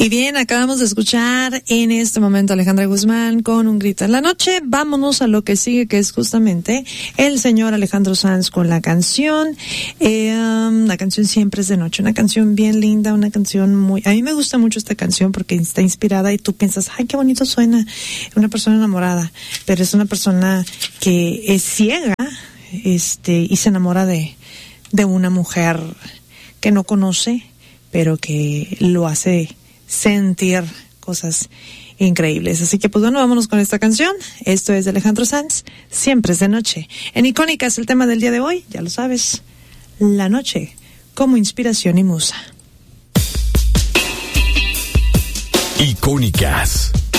Y bien, acabamos de escuchar en este momento a Alejandra Guzmán con Un grito en la noche. Vámonos a lo que sigue, que es justamente el señor Alejandro Sanz con la canción. La canción Siempre es de noche, una canción bien linda, una canción muy... A mí me gusta mucho esta canción porque está inspirada y tú piensas, ay, qué bonito suena, una persona enamorada, pero es una persona que es ciega, y se enamora de una mujer que no conoce, pero que lo hace sentir cosas increíbles. Así que pues bueno, vámonos con esta canción. Esto es de Alejandro Sanz, Siempre es de noche. En Icónicas, el tema del día de hoy, ya lo sabes, la noche como inspiración y musa. Icónicas.